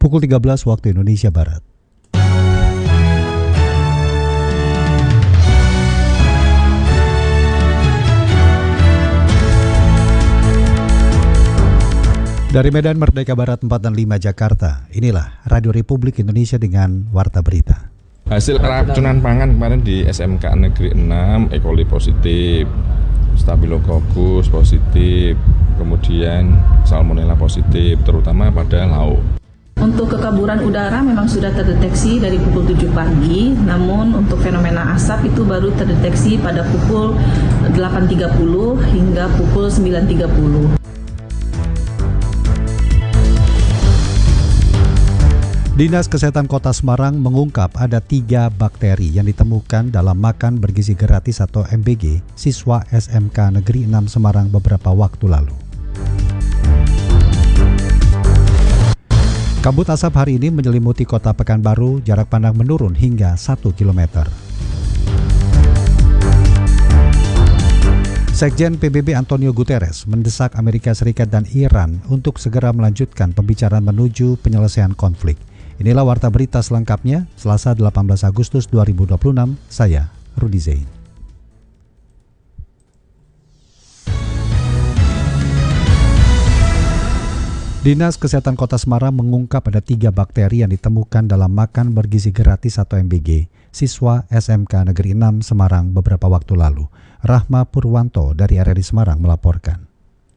pukul 13 waktu Indonesia Barat. Dari Medan Merdeka Barat 4 dan 5 Jakarta, inilah Radio Republik Indonesia dengan Warta Berita. Hasil keracunan pangan kemarin di SMK Negeri 6, E. coli positif, Staphylococcus positif, kemudian Salmonella positif, terutama pada lauk. Untuk kekaburan udara memang sudah terdeteksi dari pukul 7 pagi, namun untuk fenomena asap itu baru terdeteksi pada pukul 8.30 hingga pukul 9.30. Dinas Kesehatan Kota Semarang mengungkap ada 3 bakteri yang ditemukan dalam makan bergizi gratis atau MBG siswa SMK Negeri 6 Semarang beberapa waktu lalu. Kabut asap hari ini menyelimuti kota Pekanbaru, jarak pandang menurun hingga 1 km. Sekjen PBB Antonio Guterres mendesak Amerika Serikat dan Iran untuk segera melanjutkan pembicaraan menuju penyelesaian konflik. Inilah Warta Berita selengkapnya, Selasa 18 Agustus 2026, saya Rudi Zain. Dinas Kesehatan Kota Semarang mengungkap ada 3 bakteri yang ditemukan dalam makan bergizi gratis atau MBG siswa SMK Negeri 6 Semarang beberapa waktu lalu. Rahma Purwanto dari RRI Semarang melaporkan.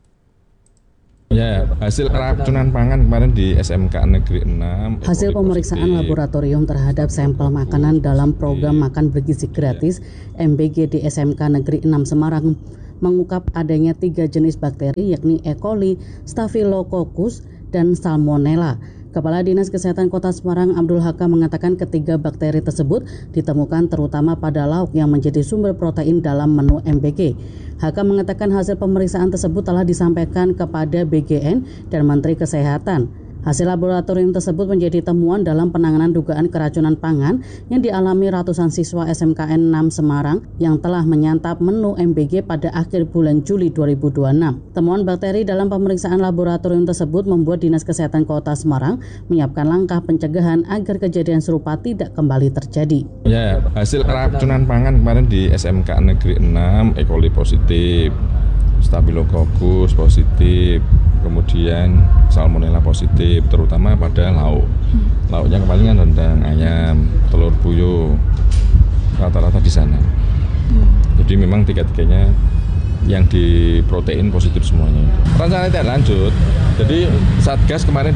Ya, hasil keracunan pangan kemarin di SMK Negeri 6. Hasil pemeriksaan laboratorium terhadap sampel makanan dalam program makan bergizi gratis MBG di SMK Negeri 6 Semarang mengungkap adanya 3 jenis bakteri yakni E. coli, Staphylococcus, dan Salmonella. Kepala Dinas Kesehatan Kota Semarang Abdul Hakam mengatakan ketiga bakteri tersebut ditemukan terutama pada lauk yang menjadi sumber protein dalam menu MBG. Hakam mengatakan hasil pemeriksaan tersebut telah disampaikan kepada BGN dan Menteri Kesehatan. Hasil laboratorium tersebut menjadi temuan dalam penanganan dugaan keracunan pangan yang dialami ratusan siswa SMKN 6 Semarang yang telah menyantap menu MBG pada akhir bulan Juli 2026. Temuan bakteri dalam pemeriksaan laboratorium tersebut membuat Dinas Kesehatan Kota Semarang menyiapkan langkah pencegahan agar kejadian serupa tidak kembali terjadi. Ya, hasil keracunan pangan kemarin di SMK Negeri 6, E. coli positif, Staphylococcus positif, kemudian Salmonella positif, terutama pada lauk. Lauknya kemarin kan rendang ayam, telur puyuh, rata-rata di sana. Jadi memang tiga-tiganya yang di protein positif semuanya. Rencana tidak lanjut. Jadi Satgas kemarin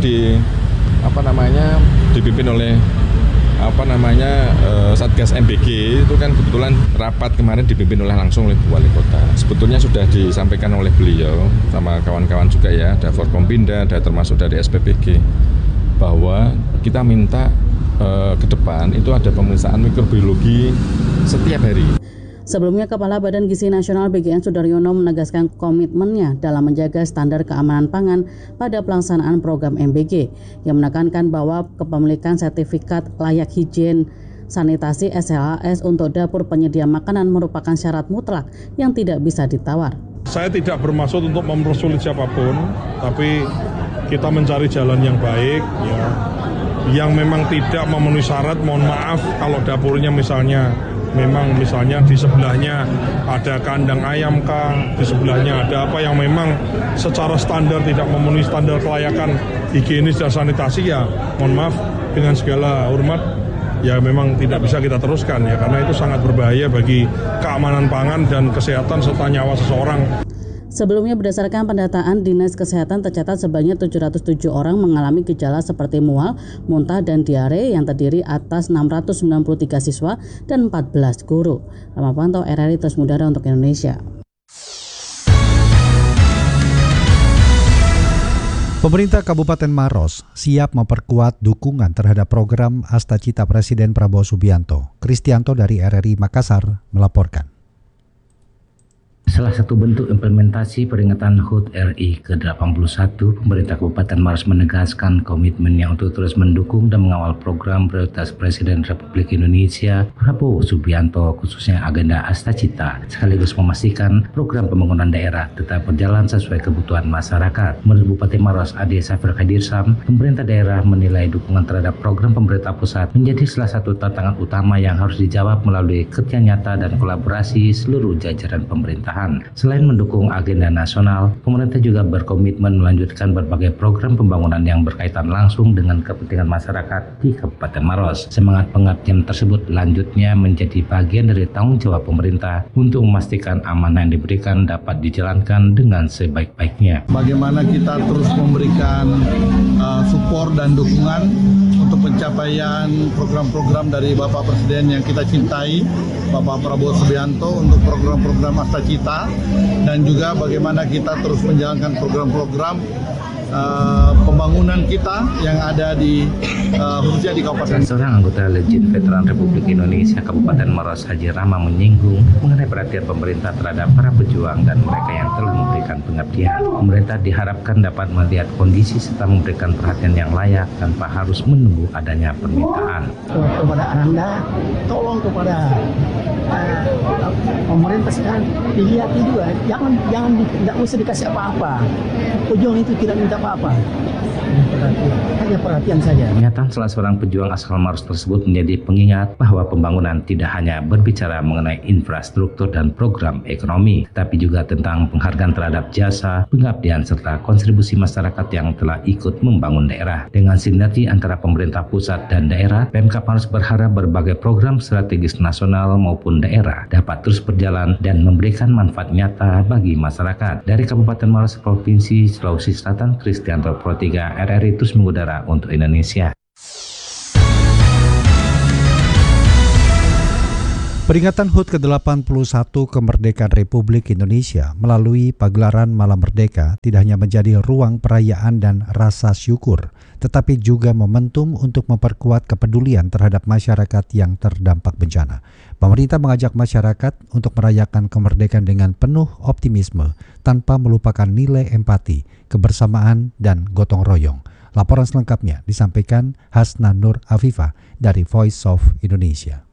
dipimpin oleh Satgas MBG itu kan kebetulan rapat kemarin dipimpin langsung oleh Wali Kota. Sebetulnya sudah disampaikan oleh beliau sama kawan-kawan juga ya, ada Forkompinda, ada termasuk dari SPPG, bahwa kita minta ke depan itu ada pemeriksaan mikrobiologi setiap hari. Sebelumnya, Kepala Badan Gizi Nasional BGN Sudaryono menegaskan komitmennya dalam menjaga standar keamanan pangan pada pelaksanaan program MBG, yang menekankan bahwa kepemilikan sertifikat layak higien sanitasi SLAS untuk dapur penyedia makanan merupakan syarat mutlak yang tidak bisa ditawar. Saya tidak bermaksud untuk mempersulit siapapun, tapi kita mencari jalan yang baik, ya, yang memang tidak memenuhi syarat. Mohon maaf kalau dapurnya misalnya di sebelahnya ada kandang ayam kah, di sebelahnya ada apa yang memang secara standar tidak memenuhi standar kelayakan higienis dan sanitasi, ya mohon maaf dengan segala hormat, ya memang tidak bisa kita teruskan ya, karena itu sangat berbahaya bagi keamanan pangan dan kesehatan serta nyawa seseorang. Sebelumnya berdasarkan pendataan Dinas Kesehatan tercatat sebanyak 707 orang mengalami gejala seperti mual, muntah, dan diare yang terdiri atas 693 siswa dan 14 guru. Rahma Purwanto, RRI Terus Mudara untuk Indonesia. Pemerintah Kabupaten Maros siap memperkuat dukungan terhadap program Astacita Presiden Prabowo Subianto. Kristianto dari RRI Makassar melaporkan. Salah satu bentuk implementasi peringatan HUT RI ke-81, pemerintah Kabupaten Maros menegaskan komitmennya untuk terus mendukung dan mengawal program prioritas Presiden Republik Indonesia Prabowo Subianto, khususnya agenda Astacita, sekaligus memastikan program pembangunan daerah tetap berjalan sesuai kebutuhan masyarakat. Menurut Bupati Maros Ade Safir Khadirsam, pemerintah daerah menilai dukungan terhadap program pemerintah pusat menjadi salah satu tantangan utama yang harus dijawab melalui kerja nyata dan kolaborasi seluruh jajaran pemerintahan. Selain mendukung agenda nasional, pemerintah juga berkomitmen melanjutkan berbagai program pembangunan yang berkaitan langsung dengan kepentingan masyarakat di Kabupaten Maros. Semangat pengabdian tersebut lanjutnya menjadi bagian dari tanggung jawab pemerintah untuk memastikan amanah yang diberikan dapat dijalankan dengan sebaik-baiknya. Bagaimana kita terus memberikan support dan dukungan untuk pencapaian program-program dari Bapak Presiden yang kita cintai, Bapak Prabowo Subianto, untuk program-program Astacita, dan juga bagaimana kita terus menjalankan program-program pembangunan kita yang ada di khususnya di Kabupaten. Seorang anggota Legend Veteran Republik Indonesia Kabupaten Maros, Haji Rama, menyinggung mengenai perhatian pemerintah terhadap para pejuang dan mereka yang telah memberikan pengabdian. Pemerintah diharapkan dapat melihat kondisi serta memberikan perhatian yang layak tanpa harus menunggu adanya permintaan. Kepada Anda, tolong kepada pemerintah sekarang dilihat juga, jangan tidak usah dikasih apa-apa. Pejuang itu tidak minta apa-apa, hanya perhatian saja. Pernyataan salah seorang pejuang asal Maros tersebut menjadi pengingat bahwa pembangunan tidak hanya berbicara mengenai infrastruktur dan program ekonomi, tapi juga tentang penghargaan terhadap jasa, pengabdian, serta kontribusi masyarakat yang telah ikut membangun daerah. Dengan sinergi antara pemerintah pusat dan daerah, Pemkab Maros berharap berbagai program strategis nasional maupun daerah dapat terus berjalan dan memberikan manfaat nyata bagi masyarakat. Dari Kabupaten Maros, Provinsi Sulawesi Selatan, Kristianto Pro 3 RRI terus mengudara untuk Indonesia. Peringatan HUT ke-81 kemerdekaan Republik Indonesia melalui pagelaran Malam Merdeka tidak hanya menjadi ruang perayaan dan rasa syukur, tetapi juga momentum untuk memperkuat kepedulian terhadap masyarakat yang terdampak bencana. Pemerintah mengajak masyarakat untuk merayakan kemerdekaan dengan penuh optimisme tanpa melupakan nilai empati, kebersamaan, dan gotong royong. Laporan selengkapnya disampaikan Hasna Nur Afifah dari Voice of Indonesia.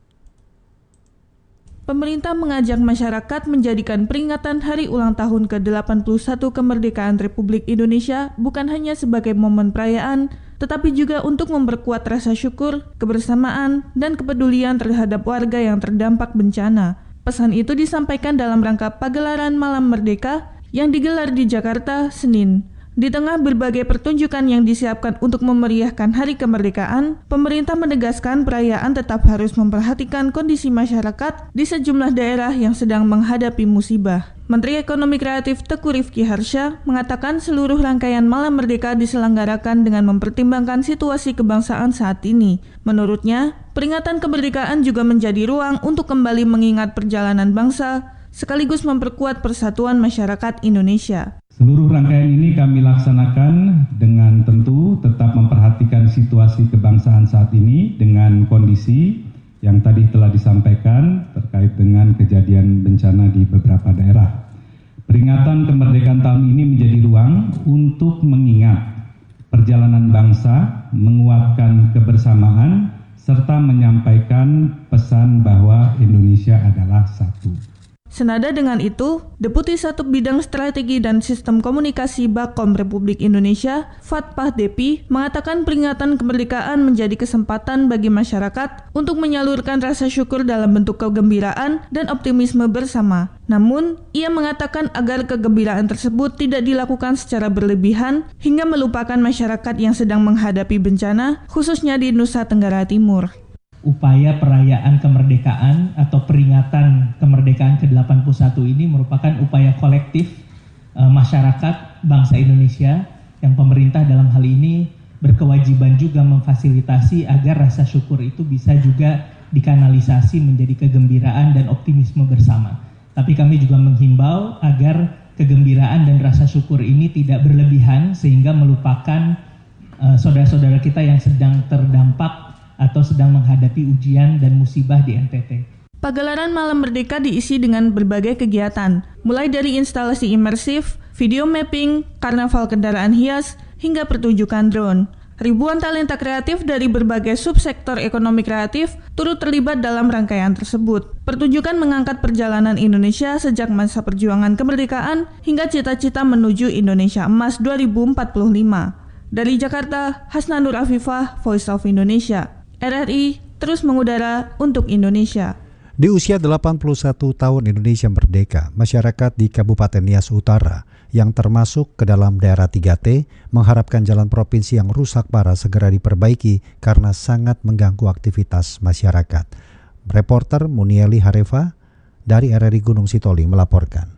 Pemerintah mengajak masyarakat menjadikan peringatan Hari Ulang Tahun ke-81 Kemerdekaan Republik Indonesia bukan hanya sebagai momen perayaan, tetapi juga untuk memperkuat rasa syukur, kebersamaan, dan kepedulian terhadap warga yang terdampak bencana. Pesan itu disampaikan dalam rangka pagelaran Malam Merdeka yang digelar di Jakarta, Senin. Di tengah berbagai pertunjukan yang disiapkan untuk memeriahkan Hari Kemerdekaan, pemerintah menegaskan perayaan tetap harus memperhatikan kondisi masyarakat di sejumlah daerah yang sedang menghadapi musibah. Menteri Ekonomi Kreatif Teuku Rifki Harsha mengatakan seluruh rangkaian Malam Merdeka diselenggarakan dengan mempertimbangkan situasi kebangsaan saat ini. Menurutnya, peringatan kemerdekaan juga menjadi ruang untuk kembali mengingat perjalanan bangsa, sekaligus memperkuat persatuan masyarakat Indonesia. Seluruh rangkaian ini kami laksanakan dengan tentu tetap memperhatikan situasi kebangsaan saat ini dengan kondisi yang tadi telah disampaikan terkait dengan kejadian bencana di beberapa daerah. Peringatan kemerdekaan tahun ini menjadi ruang untuk mengingat perjalanan bangsa, menguatkan kebersamaan, serta menyampaikan pesan bahwa Indonesia adalah satu. Senada dengan itu, Deputi 1 Bidang Strategi dan Sistem Komunikasi Bakom Republik Indonesia, Fatpah Depi, mengatakan peringatan kemerdekaan menjadi kesempatan bagi masyarakat untuk menyalurkan rasa syukur dalam bentuk kegembiraan dan optimisme bersama. Namun, ia mengatakan agar kegembiraan tersebut tidak dilakukan secara berlebihan hingga melupakan masyarakat yang sedang menghadapi bencana, khususnya di Nusa Tenggara Timur. Upaya perayaan kemerdekaan atau peringatan kemerdekaan ke-81 ini merupakan upaya kolektif masyarakat bangsa Indonesia yang pemerintah dalam hal ini berkewajiban juga memfasilitasi agar rasa syukur itu bisa juga dikanalisasi menjadi kegembiraan dan optimisme bersama. Tapi kami juga menghimbau agar kegembiraan dan rasa syukur ini tidak berlebihan sehingga melupakan saudara-saudara kita yang sedang terdampak atau sedang menghadapi ujian dan musibah di NTT. Pagelaran Malam Merdeka diisi dengan berbagai kegiatan, mulai dari instalasi imersif, video mapping, karnaval kendaraan hias, hingga pertunjukan drone. Ribuan talenta kreatif dari berbagai subsektor ekonomi kreatif turut terlibat dalam rangkaian tersebut. Pertunjukan mengangkat perjalanan Indonesia sejak masa perjuangan kemerdekaan hingga cita-cita menuju Indonesia Emas 2045. Dari Jakarta, Hasna Nur Afifah, Voice of Indonesia. RRI terus mengudara untuk Indonesia. Di usia 81 tahun Indonesia merdeka, masyarakat di Kabupaten Nias Utara yang termasuk ke dalam daerah 3T mengharapkan jalan provinsi yang rusak parah segera diperbaiki karena sangat mengganggu aktivitas masyarakat. Reporter Munieli Harefa dari RRI Gunung Sitoli melaporkan.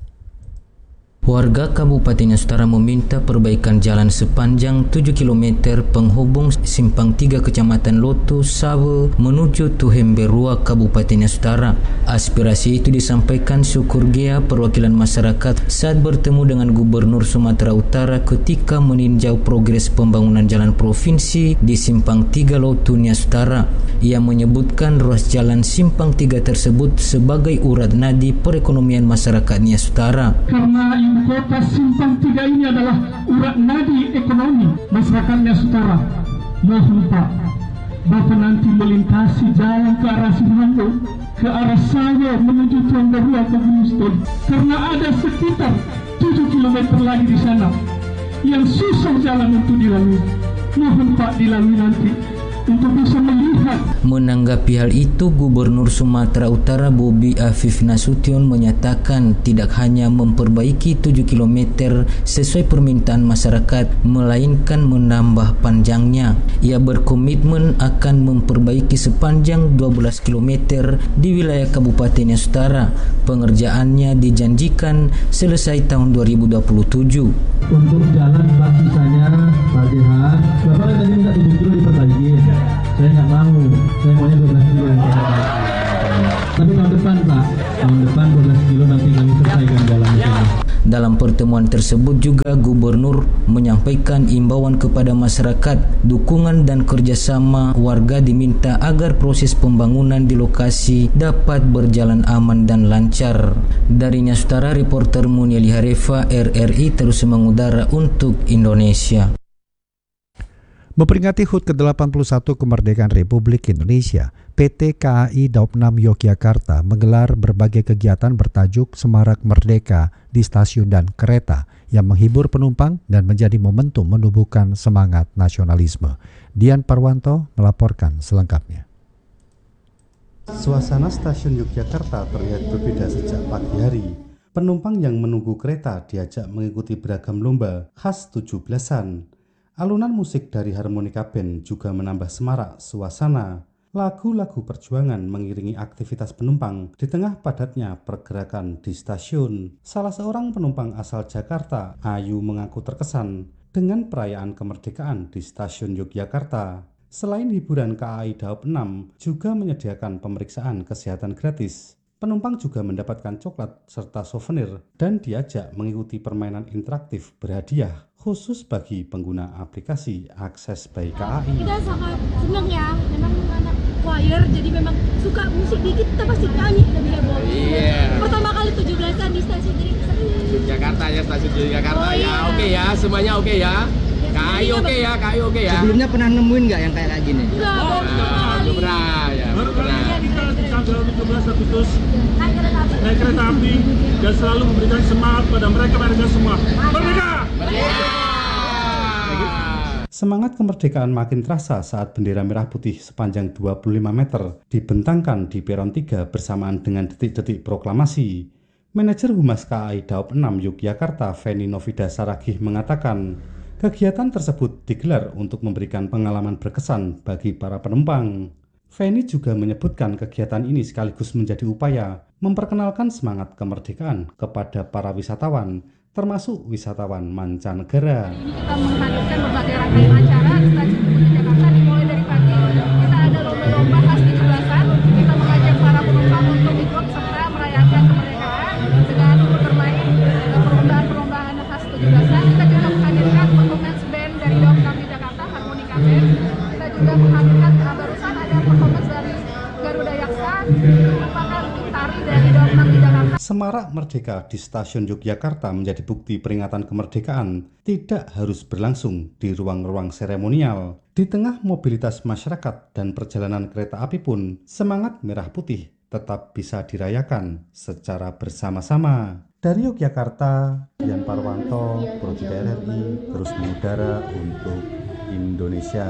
Warga Kabupaten Nias Utara meminta perbaikan jalan sepanjang 7 km penghubung Simpang 3 Kecamatan Lotu, Sawe menuju Tuhemberua, Kabupaten Nias Utara. Aspirasi itu disampaikan Syukur Gea, perwakilan masyarakat, saat bertemu dengan Gubernur Sumatera Utara ketika meninjau progres pembangunan jalan provinsi di Simpang 3 Lotu, Nias Utara. Ia menyebutkan ruas jalan Simpang 3 tersebut sebagai urat nadi perekonomian masyarakat Nias Utara. Karena kota Simpang 3 ini adalah urat nadi ekonomi masyarakat Nias Utara. Mohon Pak, Bapak nanti melintasi jalan ke arah Sidoarjo, ke arah Sawo menuju Tuhemberua ke Gunung Sitoli. Karena ada sekitar 7 km lagi di sana yang susah jalan untuk dilalui. Mohon Pak dilalui nanti untuk bisa melihat. Menanggapi hal itu, Gubernur Sumatera Utara Bobi Afif Nasution menyatakan tidak hanya memperbaiki 7 km sesuai permintaan masyarakat, melainkan menambah panjangnya. Ia berkomitmen akan memperbaiki sepanjang 12 km di wilayah Kabupaten Nias Utara. Pengerjaannya dijanjikan selesai tahun 2027. Untuk jalan sisanya Pak Jehan, Bapak tadi minta 7 kilo diperbaiki. Saya nggak mau, saya maunya 12 kilo yang tapi tahun depan Pak, tahun depan 12 kilo nanti kami selesaikan jalan ini. Dalam pertemuan tersebut juga Gubernur menyampaikan imbauan kepada masyarakat, dukungan dan kerjasama warga diminta agar proses pembangunan di lokasi dapat berjalan aman dan lancar. Dari Nias Utara, reporter Munieli Harefa, RRI terus mengudara untuk Indonesia. Memperingati HUT ke-81 kemerdekaan Republik Indonesia, PT KAI Daop 6 Yogyakarta menggelar berbagai kegiatan bertajuk Semarak Merdeka di stasiun dan kereta yang menghibur penumpang dan menjadi momentum menumbuhkan semangat nasionalisme. Dian Parwanto melaporkan selengkapnya. Suasana stasiun Yogyakarta terlihat berbeda sejak pagi hari. Penumpang yang menunggu kereta diajak mengikuti beragam lomba khas 17-an. Alunan musik dari harmonika band juga menambah semarak suasana. Lagu-lagu perjuangan mengiringi aktivitas penumpang di tengah padatnya pergerakan di stasiun. Salah seorang penumpang asal Jakarta, Ayu, mengaku terkesan dengan perayaan kemerdekaan di stasiun Yogyakarta. Selain hiburan, KAI Daop 6 juga menyediakan pemeriksaan kesehatan gratis. Penumpang juga mendapatkan coklat serta souvenir dan diajak mengikuti permainan interaktif berhadiah khusus bagi pengguna aplikasi Akses by KAI. Kita sangat senang ya, memang anak choir jadi memang suka musik dikit kita pasti nyanyi lebih heboh. Iya. Pertama kali 17-an di stasiun jadi Jakarta ya, stasiun Jakarta ya. Oke ya, semuanya oke ya. KAI oke ya, KAI oke ya. Sebelumnya pernah nemuin nggak yang kayak gini? Enggak, belum pernah ya. Baru pernah di tanggal 17 Agustus naik kereta api dan selalu memberikan semangat pada mereka semua. Merdeka! Semangat kemerdekaan makin terasa saat bendera merah putih sepanjang 25 meter dibentangkan di peron 3 bersamaan dengan detik-detik proklamasi. Manajer Humas KAI Daop 6 Yogyakarta, Feni Novida Saragih, mengatakan kegiatan tersebut digelar untuk memberikan pengalaman berkesan bagi para penumpang. Feni juga menyebutkan kegiatan ini sekaligus menjadi upaya memperkenalkan semangat kemerdekaan kepada para wisatawan, termasuk wisatawan mancanegara. Kita menghadirkan berbagai rangkaian acara di stasiun Yogyakarta dimulai dari pagi. Kita ada lomba-lomba khas 17-an. Kita mengajak para penumpang untuk ikut serta merayakan kemerdekaan dengan bermain perlombaan khas 17-an. Kita juga menghadirkan performance band dari Daop 6 Yogyakarta, harmonika band. Kita juga menghadirkan barusan ada performance dari Garuda Yaksa. Semarak Merdeka di Stasiun Yogyakarta menjadi bukti peringatan kemerdekaan tidak harus berlangsung di ruang-ruang seremonial. Di tengah mobilitas masyarakat dan perjalanan kereta api pun, semangat merah putih tetap bisa dirayakan secara bersama-sama. Dari Yogyakarta, Dian Parwanto, Pro 3 RRI, terus mengudara untuk Indonesia.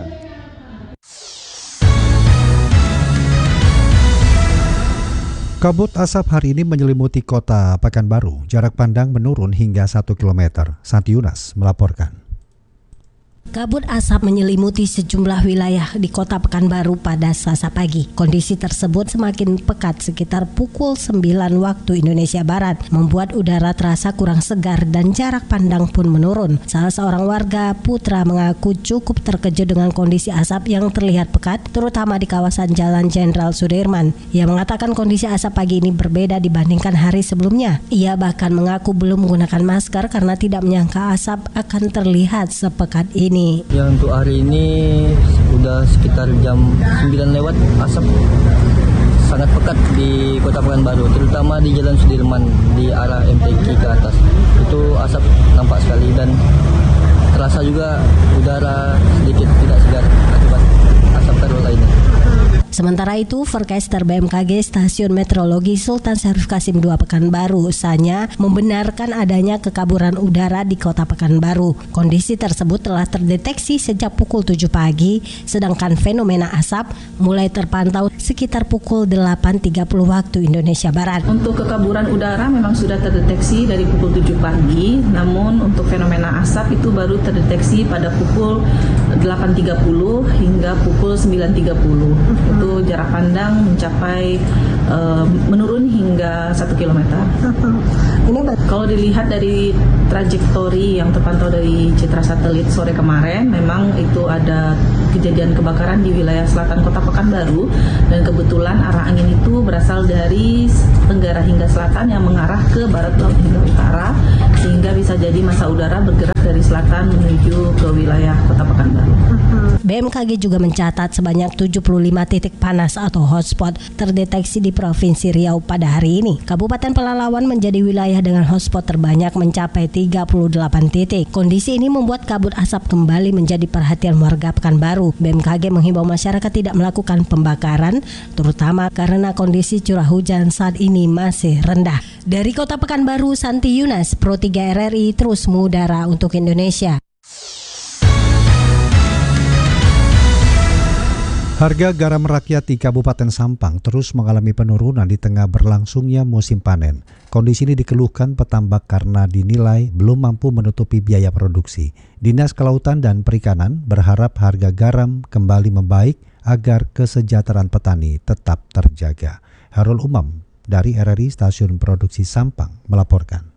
Kabut asap hari ini menyelimuti kota Pekanbaru. Jarak pandang menurun hingga 1 km. Santi Yunas melaporkan. Kabut asap menyelimuti sejumlah wilayah di kota Pekanbaru pada Selasa pagi. Kondisi tersebut semakin pekat sekitar pukul 9 waktu Indonesia Barat, membuat udara terasa kurang segar dan jarak pandang pun menurun. Salah seorang warga, Putra, mengaku cukup terkejut dengan kondisi asap yang terlihat pekat, terutama di kawasan Jalan Jenderal Sudirman. Ia mengatakan kondisi asap pagi ini berbeda dibandingkan hari sebelumnya. Ia bahkan mengaku belum menggunakan masker karena tidak menyangka asap akan terlihat sepekat ini. Ya untuk hari ini sudah sekitar jam 9 lewat, asap sangat pekat di kota Pekanbaru, terutama di Jalan Sudirman di arah MTQ ke atas. Itu asap nampak sekali dan terasa juga udara sedikit tidak segar akibat asap terul lainnya. Sementara itu, forecaster BMKG Stasiun Meteorologi Sultan Syarif Qasim II Pekanbaru, Sanya, membenarkan adanya kekaburan udara di kota Pekanbaru. Kondisi tersebut telah terdeteksi sejak pukul 7 pagi, sedangkan fenomena asap mulai terpantau sekitar pukul 8.30 waktu Indonesia Barat. Untuk kekaburan udara memang sudah terdeteksi dari pukul 7 pagi, namun untuk fenomena asap itu baru terdeteksi pada pukul 8.30 hingga pukul 9.30. Itu jarak pandang mencapai menurun hingga 1 km. Ini kalau dilihat dari trajektori yang terpantau dari citra satelit sore kemarin, memang itu ada kejadian kebakaran di wilayah selatan kota Pekanbaru, dan kebetulan arah angin itu berasal dari tenggara hingga selatan yang mengarah ke barat laut hingga utara, sehingga bisa jadi massa udara bergerak dari selatan menuju ke wilayah kota Pekanbaru. BMKG juga mencatat sebanyak 75 titik panas atau hotspot terdeteksi di Provinsi Riau pada hari ini. Kabupaten Pelalawan menjadi wilayah dengan hotspot terbanyak mencapai 38 titik. Kondisi ini membuat kabut asap kembali menjadi perhatian warga Pekanbaru. BMKG menghimbau masyarakat tidak melakukan pembakaran, terutama karena kondisi curah hujan saat ini masih rendah. Dari kota Pekanbaru, Santi Yunas, Pro 3 RRI, terus mengudara untuk Indonesia. Harga garam rakyat di Kabupaten Sampang terus mengalami penurunan di tengah berlangsungnya musim panen. Kondisi ini dikeluhkan petambak karena dinilai belum mampu menutupi biaya produksi. Dinas Kelautan dan Perikanan berharap harga garam kembali membaik agar kesejahteraan petani tetap terjaga. Harul Umam dari RRI Stasiun Produksi Sampang melaporkan.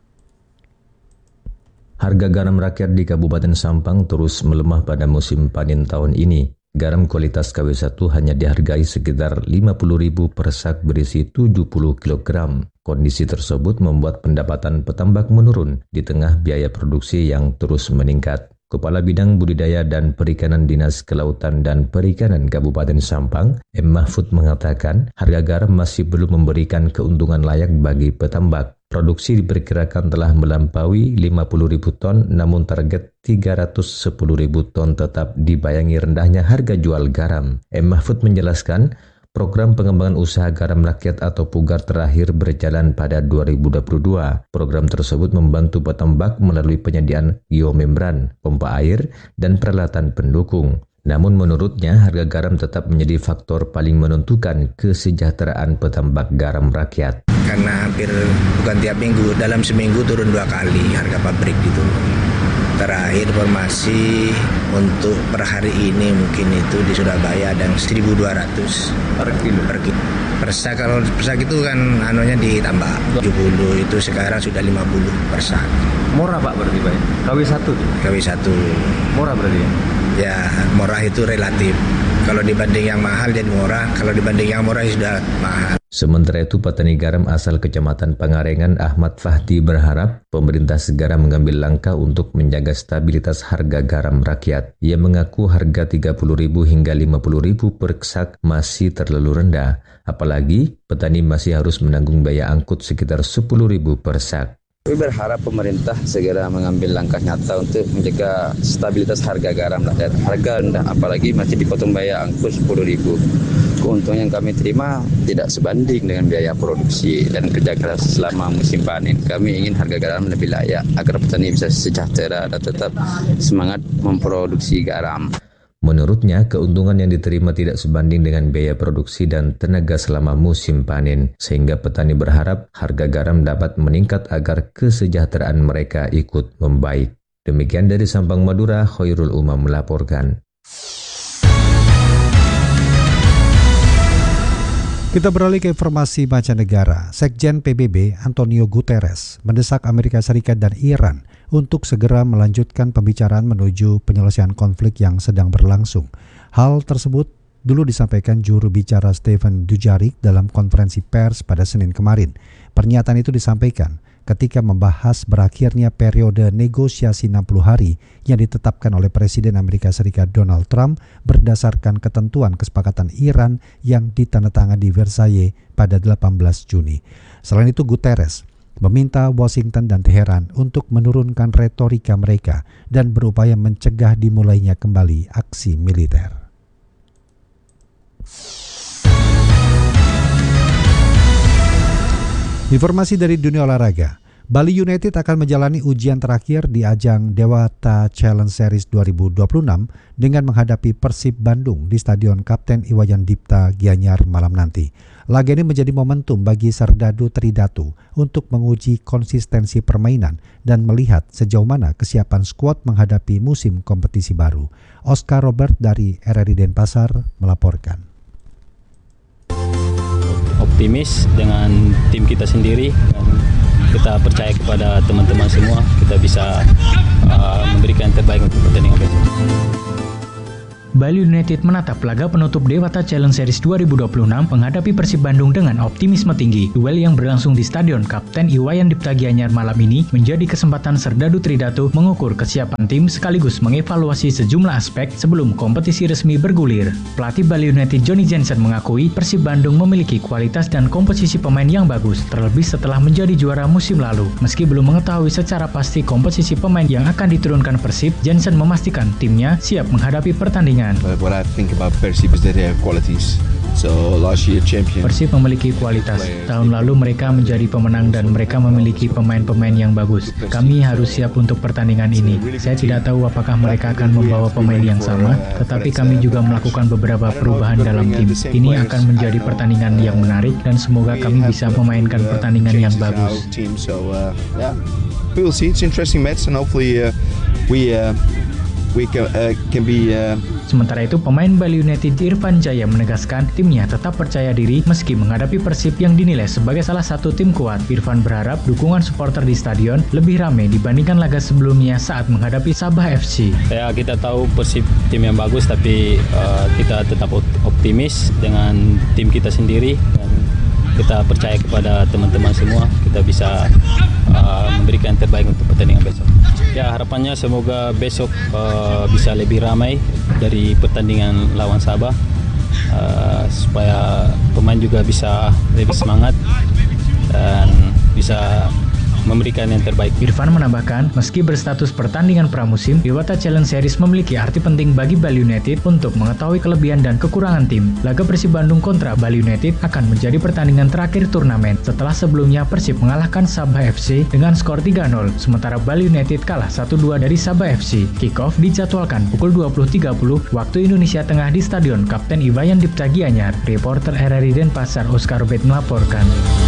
Harga garam rakyat di Kabupaten Sampang terus melemah pada musim panen tahun ini. Garam kualitas KW1 hanya dihargai sekitar Rp50.000 per sak berisi 70 kg. Kondisi tersebut membuat pendapatan petambak menurun di tengah biaya produksi yang terus meningkat. Kepala Bidang Budidaya dan Perikanan Dinas Kelautan dan Perikanan Kabupaten Sampang, M. Mahfud mengatakan harga garam masih belum memberikan keuntungan layak bagi petambak. Produksi diperkirakan telah melampaui 50.000 ton, namun target 310.000 ton tetap dibayangi rendahnya harga jual garam. M. Mahfud menjelaskan, program pengembangan usaha garam rakyat atau PUGAR terakhir berjalan pada 2022. Program tersebut membantu petambak melalui penyediaan geomembran, pompa air, dan peralatan pendukung. Namun menurutnya harga garam tetap menjadi faktor paling menentukan kesejahteraan petambak garam rakyat. Karena hampir bukan tiap minggu, dalam seminggu turun 2 kali harga pabrik gitu. Terakhir informasi untuk per hari ini mungkin itu di Surabaya ada 1.200 per kilo. Per sak, kalau per sak itu kan anunya ditambah 70, itu sekarang sudah 50 per sak. Murah Pak berarti Pak? KW1? KW1. Murah berarti ya? Ya murah itu relatif. Kalau dibanding yang mahal jadi murah, kalau dibanding yang murah sudah mahal. Sementara itu, petani garam asal Kecamatan Pangarengan Ahmad Fahdi berharap pemerintah segera mengambil langkah untuk menjaga stabilitas harga garam rakyat. Ia mengaku harga Rp30.000 hingga Rp50.000 per sak masih terlalu rendah, apalagi petani masih harus menanggung biaya angkut sekitar Rp10.000 per sak. Kami berharap pemerintah segera mengambil langkah nyata untuk menjaga stabilitas harga garam rakyat. Harga rendah, apalagi masih dipotong biaya angkut Rp10.000. Keuntungan yang kami terima tidak sebanding dengan biaya produksi dan kerja keras selama musim panen. Kami ingin harga garam lebih layak agar petani bisa sejahtera dan tetap semangat memproduksi garam. Menurutnya, keuntungan yang diterima tidak sebanding dengan biaya produksi dan tenaga selama musim panen, sehingga petani berharap harga garam dapat meningkat agar kesejahteraan mereka ikut membaik. Demikian dari Sampang, Madura, Khairul Umam melaporkan. Kita beralih ke informasi mancanegara. Sekjen PBB Antonio Guterres mendesak Amerika Serikat dan Iran untuk segera melanjutkan pembicaraan menuju penyelesaian konflik yang sedang berlangsung. Hal tersebut dulu disampaikan juru bicara Stephen Dujarric dalam konferensi pers pada Senin kemarin. Pernyataan itu disampaikan ketika membahas berakhirnya periode negosiasi 60 hari yang ditetapkan oleh Presiden Amerika Serikat Donald Trump berdasarkan ketentuan kesepakatan Iran yang ditandatangani di Versailles pada 18 Juni. Selain itu, Guterres meminta Washington dan Teheran untuk menurunkan retorika mereka dan berupaya mencegah dimulainya kembali aksi militer. Informasi dari dunia olahraga. Bali United akan menjalani ujian terakhir di ajang Dewata Challenge Series 2026 dengan menghadapi Persib Bandung di Stadion Kapten Iwayan Dipta Gianyar malam nanti. Laga ini menjadi momentum bagi Serdadu Tridatu untuk menguji konsistensi permainan dan melihat sejauh mana kesiapan skuad menghadapi musim kompetisi baru. Oscar Robert dari RRI Denpasar melaporkan. Optimis dengan tim kita sendiri. Kita percaya kepada teman-teman semua, kita bisa memberikan yang terbaik untuk pertandingan besok. Bali United menatap laga penutup Dewata Challenge Series 2026 menghadapi Persib Bandung dengan optimisme tinggi. Duel yang berlangsung di Stadion Kapten Iwayan Dipta Gianyar malam ini menjadi kesempatan Serdadu Tridatu mengukur kesiapan tim sekaligus mengevaluasi sejumlah aspek sebelum kompetisi resmi bergulir. Pelatih Bali United Johnny Jensen mengakui Persib Bandung memiliki kualitas dan komposisi pemain yang bagus, terlebih setelah menjadi juara musim lalu. Meski belum mengetahui secara pasti komposisi pemain yang akan diturunkan Persib, Jensen memastikan timnya siap menghadapi pertandingan. What I think about Persib is that they have qualities. So last year champion. Persib memiliki kualitas. Tahun lalu mereka menjadi pemenang dan mereka memiliki pemain-pemain yang bagus. Kami harus siap untuk pertandingan ini. Saya tidak tahu apakah mereka akan membawa pemain yang sama, tetapi kami juga melakukan beberapa perubahan dalam tim. Ini akan menjadi pertandingan yang menarik dan semoga kami bisa memainkan pertandingan yang bagus. We will see. It's an interesting match and hopefully we can be. Sementara itu, pemain Bali United Irfan Jaya menegaskan timnya tetap percaya diri meski menghadapi Persib yang dinilai sebagai salah satu tim kuat. Irfan berharap dukungan supporter di stadion lebih ramai dibandingkan laga sebelumnya saat menghadapi Sabah FC. Ya, kita tahu Persib tim yang bagus, tapi kita tetap optimis dengan tim kita sendiri dan kita percaya kepada teman-teman semua, kita bisa memberikan yang terbaik untuk pertandingan besok. Ya, harapannya semoga besok bisa lebih ramai dari pertandingan lawan Sabah, supaya pemain juga bisa lebih semangat dan bisa memberikan yang terbaik. Irfan menambahkan, meski berstatus pertandingan pramusim, Dewata Challenge Series memiliki arti penting bagi Bali United untuk mengetahui kelebihan dan kekurangan tim. Laga Persib Bandung kontra Bali United akan menjadi pertandingan terakhir turnamen setelah sebelumnya Persib mengalahkan Sabah FC dengan skor 3-0, sementara Bali United kalah 1-2 dari Sabah FC. Kick-off dijadwalkan pukul 20.30 waktu Indonesia Tengah di Stadion Kapten Iwayan Dipta Gianyar. Reporter RRI Denpasar Oscar Robert melaporkan.